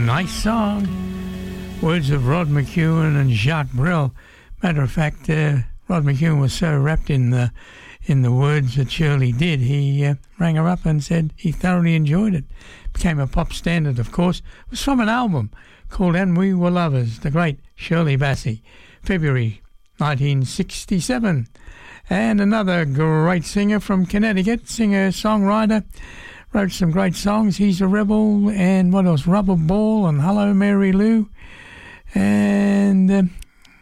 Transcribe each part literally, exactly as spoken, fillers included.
Nice song. Words of Rod McEwen and Jacques Brel. Matter of fact, uh, Rod McEwen was so wrapped in the in the words that Shirley did, he uh, rang her up and said he thoroughly enjoyed it. Became a pop standard, of course. It was from an album called And We Were Lovers, the great Shirley Bassey, February nineteen sixty-seven. And another great singer from Connecticut, singer-songwriter, wrote some great songs. He's a Rebel, and what else? Rubber Ball and Hello Mary Lou. And uh,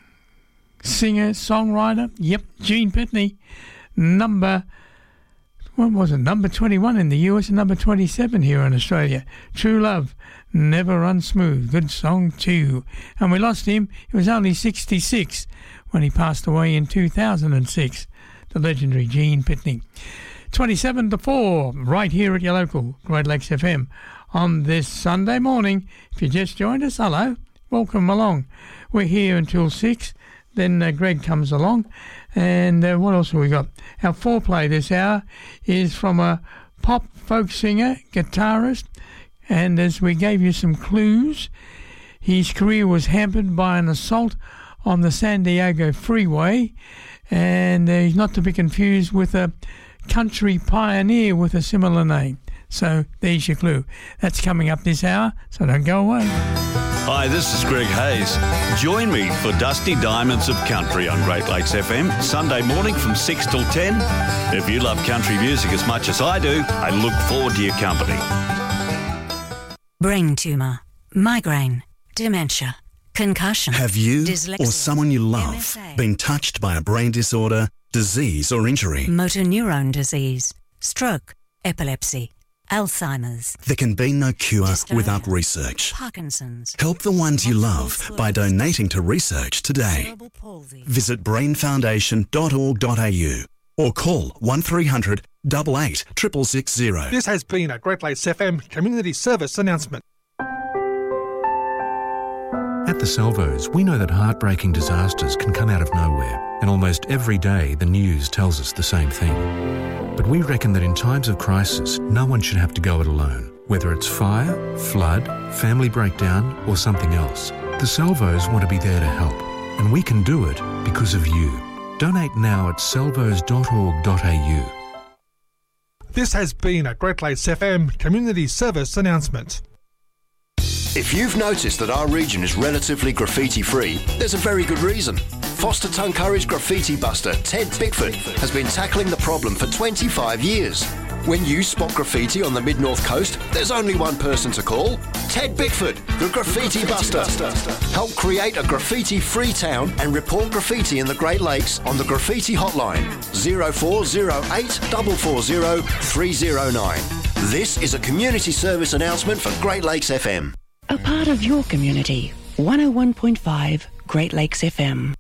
singer-songwriter, yep, Gene Pitney, number, what was it, number twenty-one in the U S and number twenty-seven here in Australia. True Love, Never Run Smooth, good song too. And we lost him, he was only sixty-six when he passed away in two thousand six, the legendary Gene Pitney. twenty-seven to four, right here at your local Great Lakes F M on this Sunday morning. If you just joined us, hello, welcome along. We're here until six, then uh, Greg comes along. And uh, what else have we got? Our foreplay this hour is from a pop folk singer, guitarist, and as we gave you some clues, his career was hampered by an assault on the San Diego freeway, and uh, he's not to be confused with a country pioneer with a similar name. So there's your clue. That's coming up this hour, so don't go away. Hi, this is Greg Hayes. Join me for Dusty Diamonds of Country on Great Lakes F M, Sunday morning from six till ten. If you love country music as much as I do, I look forward to your company. Brain tumour, migraine, dementia, concussion. Have you dyslexia, or someone you love M S A, been touched by a brain disorder, disease or injury? motor neuron disease, stroke, epilepsy, Alzheimer's. There can be no cure Dystonia, without research. Parkinson's. Help the ones you multiple love by sclerosis, donating to research today. cerebral palsy. Visit brain foundation dot org dot a u or call one three hundred, eight eight, six six six zero. This has been a Great Lakes F M community service announcement. At the Salvos, we know that heartbreaking disasters can come out of nowhere, and almost every day the news tells us the same thing. But we reckon that in times of crisis, no one should have to go it alone. Whether it's fire, flood, family breakdown, or something else, the Salvos want to be there to help. And we can do it because of you. Donate now at salvos dot org dot a u. This has been a Great Lakes F M community service announcement. If you've noticed that our region is relatively graffiti-free, there's a very good reason. Foster Tuncurry's graffiti buster, Ted Bickford, has been tackling the problem for twenty-five years. When you spot graffiti on the Mid-North Coast, there's only one person to call. Ted Bickford, the Graffiti Buster. Help create a graffiti-free town and report graffiti in the Great Lakes on the Graffiti Hotline, zero four zero eight, four four zero, three zero nine. This is a community service announcement for Great Lakes F M. A part of your community. one oh one point five Great Lakes F M.